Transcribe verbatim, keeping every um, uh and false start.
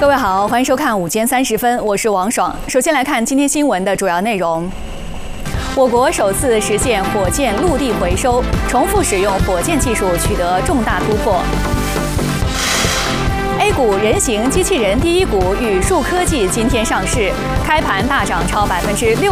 各位好，欢迎收看午间三十分，我是王爽。首先来看今天新闻的主要内容。我国首次实现火箭陆地回收，重复使用火箭技术取得重大突破。A 股人形机器人第一股宇树科技今天上市，开盘大涨超百分之六。